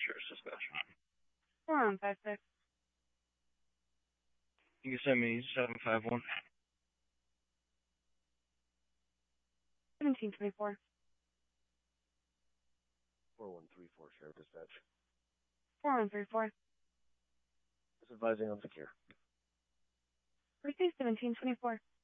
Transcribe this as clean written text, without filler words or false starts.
Sheriff's Dispatch. 4156. You can send me 751. 1724. 4134, Sheriff Dispatch. 4134. Just advising on secure. Receive 1724.